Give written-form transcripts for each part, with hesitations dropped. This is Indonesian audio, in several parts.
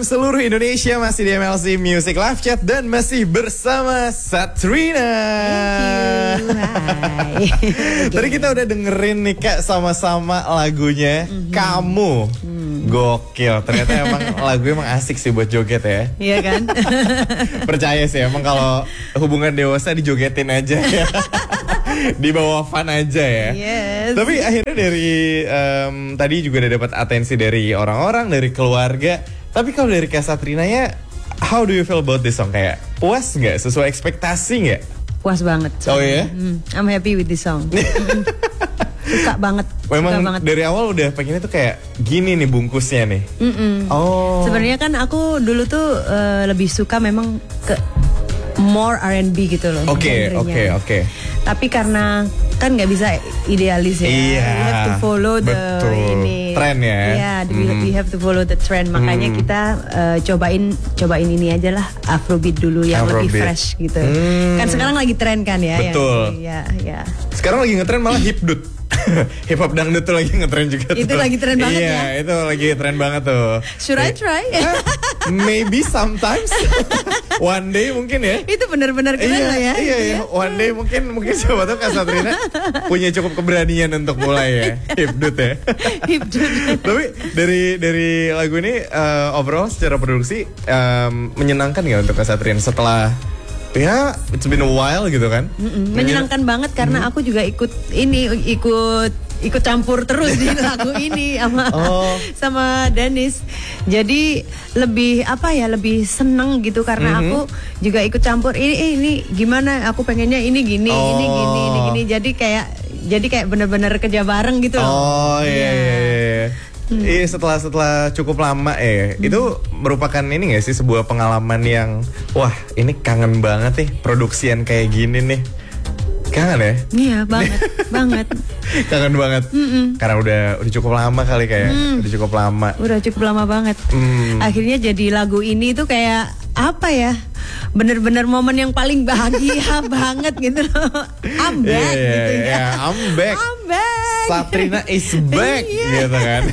FM seluruh Indonesia, masih di MLC Music Live Chat dan masih bersama Satrina. Hai. Tadi kita udah dengerin nih Kak sama-sama lagunya Kamu. Gokil, ternyata emang lagu emang asik sih buat joget ya. Iya kan? Percaya sih emang kalau hubungan dewasa dijogetin aja ya. Di bawah fun aja ya. Yes. Tapi akhirnya dari tadi juga udah dapat atensi dari orang-orang, dari keluarga. Tapi kalau dari Kak Satrina ya, how do you feel about this song? Kayak puas nggak? Sesuai ekspektasi nggak? Puas banget. Oh ya? I'm happy with this song. Suka banget. Memang suka banget. dari awal udah pengennya tuh kayak gini nih bungkusnya nih. Oh. Sebenarnya kan aku dulu tuh lebih suka memang ke more R&B gitu loh. Oke. Tapi karena kan nggak bisa idealis ya. Iya. We have to follow the trend ya. Iya, we have to follow the trend. Makanya kita cobain ini aja lah, Afrobeat dulu yang lebih fresh gitu. Kan sekarang lagi tren kan ya. Betul. Iya. Sekarang lagi ngetren malah hipdut. Hip hop dangdut tuh lagi ngetren juga. Itu lagi tren banget ya. Iya, itu lagi tren banget tuh. Should I try? Maybe sometimes. One day mungkin ya. Itu benar-benar keren lah ya. Iya. One day mungkin siapa tahu Kak Satrina punya cukup keberanian untuk mulai ya. Hipdut ya. Hipdut. Tapi dari lagu ini overall secara produksi menyenangkan nggak untuk Kak Satrina setelah ya it's been a while gitu kan? Menyenangkan banget karena aku juga ikut campur terus di lagu ini sama Dennis. Jadi lebih lebih seneng gitu karena aku juga ikut campur ini gimana, aku pengennya ini gini. Jadi kayak benar-benar kerja bareng gitu loh. Oh iya. Iya, setelah cukup lama itu merupakan ini gak sih sebuah pengalaman yang wah ini kangen banget nih produksian kayak gini nih. Kangen ya? Iya banget. Kangen banget. Karena udah cukup lama kali kayak udah cukup lama. Udah cukup lama banget. Akhirnya jadi lagu ini tuh kayak apa ya? Bener-bener momen yang paling bahagia banget gitu loh. I'm back gitu ya. I'm back. Satrina is back gitu kan.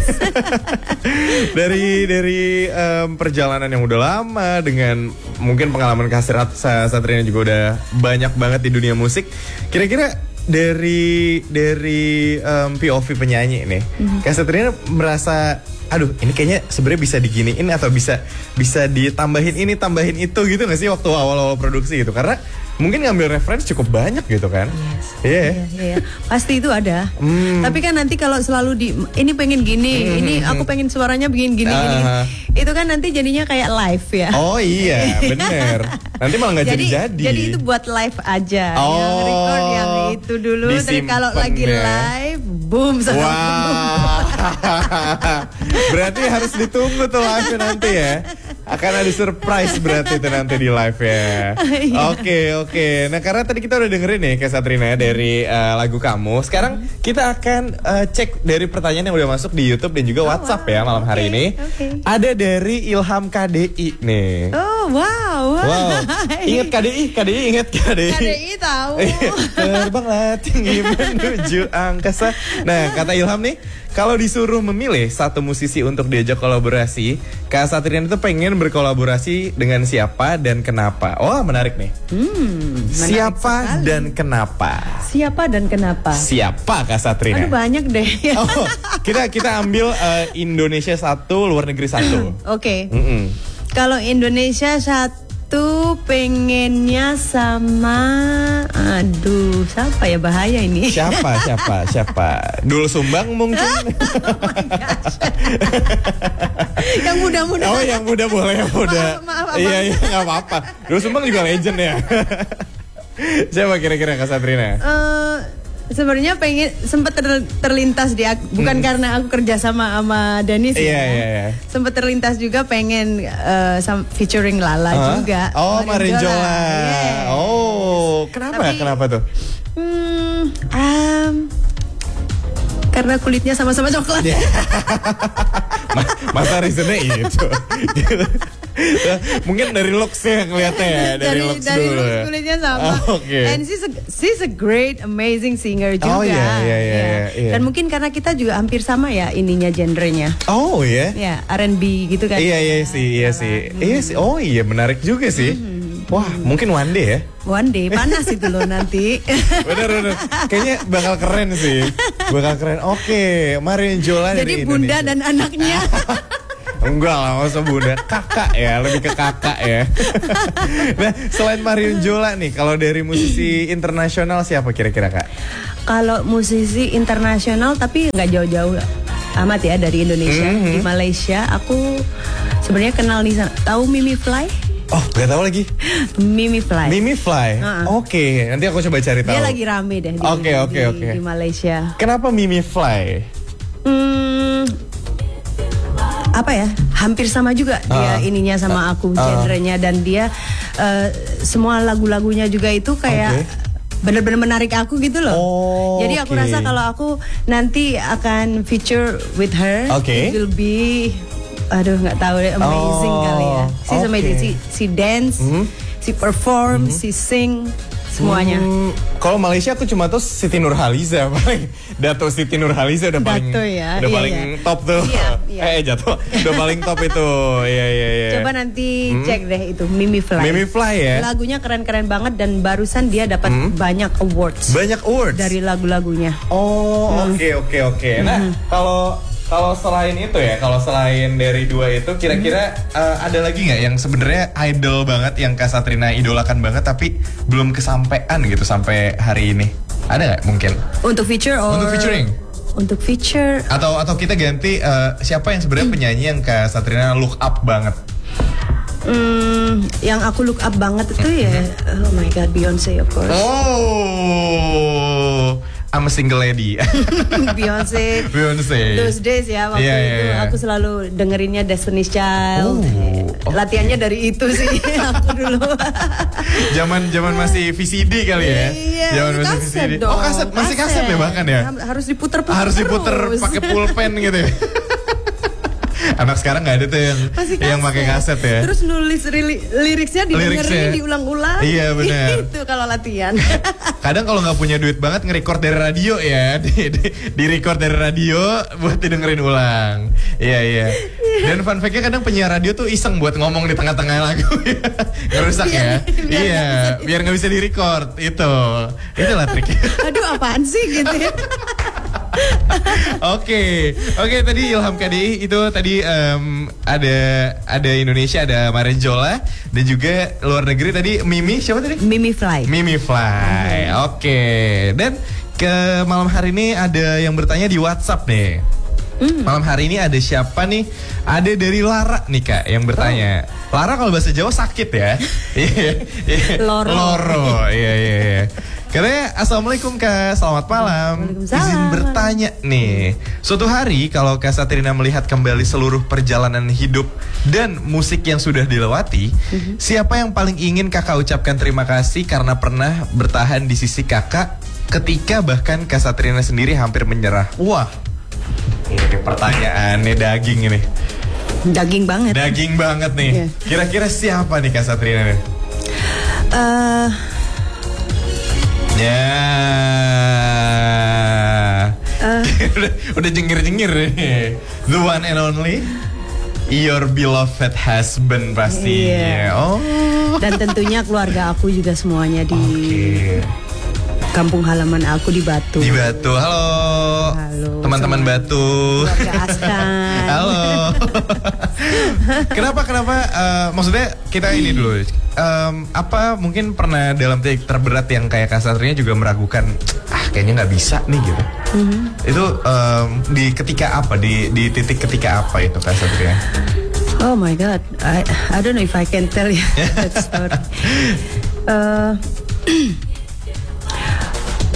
dari perjalanan yang udah lama dengan mungkin pengalaman Kak Satrina juga udah banyak banget di dunia musik. Kira-kira dari POV penyanyi nih, Kak Satrina merasa aduh ini kayaknya sebenarnya bisa diginiin atau bisa ditambahin ini tambahin itu gitu nggak sih waktu awal-awal produksi gitu, karena mungkin ngambil referensi cukup banyak gitu kan. Iya. Pasti itu ada. Tapi kan nanti kalau selalu ini pengen gini, ini aku pengen suaranya begini gini. Itu kan nanti jadinya kayak live ya. Oh iya, bener. Nanti malah nggak jadi. Jadi itu buat live aja. Yang record yang itu dulu. Tapi kalau lagi live, boom sama Berarti harus ditunggu tuh live nanti ya. Akan ada surprise berarti itu nanti di live ya. Oke. Nah karena tadi kita udah dengerin nih Kak Satrina dari lagu Kamu. Sekarang kita akan cek dari pertanyaan yang udah masuk di YouTube dan juga WhatsApp ya malam hari ini. Ada dari Ilham KDI nih. Oh wow. Ingat KDI ingat KDI. KDI tahu. Terbanglah tinggi menuju angkasa. Nah kata Ilham nih, kalau disuruh memilih satu musisi untuk diajak kolaborasi, Kak Satrina itu pengen berkolaborasi dengan siapa dan kenapa? Oh menarik nih. Siapa dan kenapa? Siapa Kak Satrina? Aduh banyak deh. Kita ambil Indonesia satu, luar negeri satu. Oke. Kalau Indonesia satu pengennya sama, aduh siapa ya, bahaya ini. Siapa? Dul Sumbang mungkin. Yang muda-muda. Oh yang muda boleh, yang muda. Maaf. Iya nggak apa-apa. Dul Sumbang juga legend ya. Siapa kira-kira Kak Satrina? Sebenarnya pengen sempat terlintas bukan karena aku kerja sama Dennis Iya. Sempat terlintas juga pengen featuring Lala juga. Oh Marinjola. Yeah. Oh kenapa tuh? Karena kulitnya sama-sama coklat. Masa reasonnya itu. Mungkin dari looks-nya kelihatan ya, dari looks dulu. Looks kulitnya sama. And she's a great, amazing singer juga. Oh iya. Dan mungkin karena kita juga hampir sama ya ininya genrenya. Oh iya. Ya, R&B gitu kan. Iya sih. Oh iya, menarik juga sih. Wah, mungkin one day ya. One day, panas itu loh nanti. Bener. Kayaknya bakal keren sih. Oke, Marion Jola dari Jadi bunda Indonesia. dan anaknya. Enggak lah, nggak usah bunda. Kakak ya, lebih ke kakak ya. Nah, selain Marion Jola nih, kalau dari musisi internasional siapa kira-kira Kak? Kalau musisi internasional tapi nggak jauh-jauh amat ya dari Indonesia. Di Malaysia aku sebenarnya kenal nih, tahu Mimi Fly? Oh, gak tahu lagi. Mimi Fly. Oke, nanti aku coba cari tahu. Dia lagi rame deh di Malaysia. Kenapa Mimi Fly? Apa ya? Hampir sama juga dia ininya sama aku genrenya, dan dia semua lagu-lagunya juga itu kayak benar-benar menarik aku gitu loh. Jadi aku rasa kalau aku nanti akan feature with her, it will be nggak tahu deh, amazing kali ya. She's amazing. She dance, she perform, she sing, semuanya. Kalau Malaysia aku cuma tahu Siti Nurhaliza paling. Dato Siti Nurhaliza udah paling top tuh. Jatuh. Udah paling top itu. Iya. Coba nanti cek deh itu Mimi Fly. Mimi Fly ya. Lagunya keren-keren banget dan barusan dia dapat banyak awards. Dari lagu-lagunya. Oke. Nah, kalau selain itu ya, kalau selain dari dua itu, kira-kira ada lagi nggak yang sebenarnya idol banget, yang Kak Satrina idolakan banget tapi belum kesampaian gitu sampai hari ini? Ada nggak mungkin? Untuk feature Untuk featuring? Untuk feature. Atau kita ganti siapa yang sebenarnya penyanyi yang Kak Satrina look up banget? Yang aku look up banget itu ya, oh my god, Beyonce of course. I'm a single lady. Beyonce. Those days ya, waktu itu aku selalu dengerinnya Destiny's Child. Latihannya dari itu sih aku dulu. Zaman masih VCD kali ya. Zaman masih VCD. Dong, masih kaset ya bahkan ya. Harus diputer-puter. Harus diputer pakai pulpen gitu ya. Anak sekarang nggak ada tuh yang pakai kaset ya. Terus nulis liriknya didengerin diulang-ulang. Iya benar. Itu kalau latihan. Kadang kalau nggak punya duit banget nge-record dari radio ya, di record dari radio buat didengerin ulang. Iya. Dan fun fact-nya kadang penyiar radio tuh iseng buat ngomong di tengah-tengah lagu. Ngerusak ya. Biar nggak bisa di-record. Itulah triknya. Aduh, apaan sih gitu ya. Oke, tadi Ilham KDI itu tadi ada Indonesia, ada Marion Jola, dan juga luar negeri tadi siapa tadi? Mimi Fly. Oke. Dan ke malam hari ini ada yang bertanya di WhatsApp nih. Malam hari ini ada siapa nih? Ada dari Lara nih Kak yang bertanya. Lara kalau bahasa Jawa sakit ya. Loro. Iya. Katanya, Assalamualaikum Kak, selamat malam. Izin bertanya nih, suatu hari kalau Kak Satrina melihat kembali seluruh perjalanan hidup dan musik yang sudah dilewati, siapa yang paling ingin Kakak ucapkan terima kasih karena pernah bertahan di sisi Kakak ketika bahkan Kak Satrina sendiri hampir menyerah? Wah, ini pertanyaannya daging ini. Daging banget nih. Kira-kira siapa nih Kak Satrina nih? Udah jengir-jengir nih. The one and only, your beloved husband pastinya. Dan tentunya keluarga aku juga semuanya di kampung halaman aku di Batu. Halo teman-teman Batu. Keluarga Askan. Halo. Kenapa? Maksudnya kita ini dulu. Apa mungkin pernah dalam titik terberat yang kayak Kak Satrina juga meragukan, kayaknya nggak bisa nih gitu. Itu di ketika apa? Di titik ketika apa itu Kak Satrina? Oh my god, I don't know if I can tell you that story.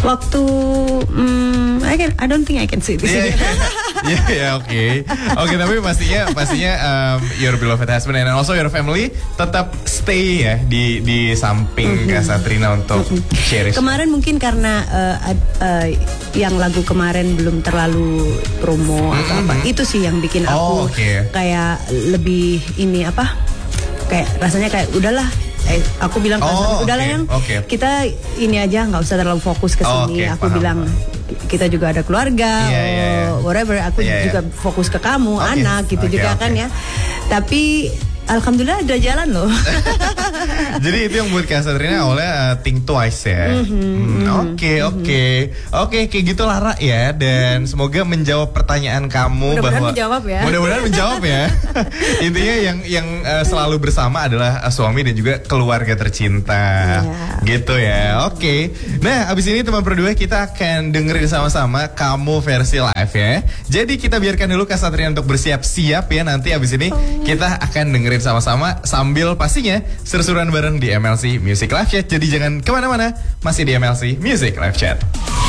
Waktu I don't think I can say this. Oke, tapi pastinya your beloved husband and also your family tetap stay ya di samping Kak Satrina untuk cherish. Kemarin mungkin karena yang lagu kemarin belum terlalu promo atau apa, itu sih yang bikin aku kayak lebih ini apa, kayak rasanya kayak udahlah. Aku bilang udahlah yang kita ini aja nggak usah terlalu fokus ke sini. Aku bilang kita juga ada keluarga, whatever. Aku juga fokus ke kamu, anak gitu juga kan ya. Tapi alhamdulillah ada jalan loh. Jadi itu yang buat Kak Satrina awalnya think twice ya. Oke, kayak gitu Lara ya. Dan semoga menjawab pertanyaan kamu. Mudah-mudahan menjawab ya. Intinya yang selalu bersama adalah suami dan juga keluarga tercinta. Gitu ya. Oke. Nah, abis ini teman berdua kita akan dengerin sama-sama kamu versi live ya. Jadi kita biarkan dulu Kak Satrina untuk bersiap-siap ya. Nanti abis ini kita akan dengerin sama-sama sambil pastinya seru-seruan bareng di MLC Music Live Chat. Jadi jangan kemana-mana, masih di MLC Music Live Chat.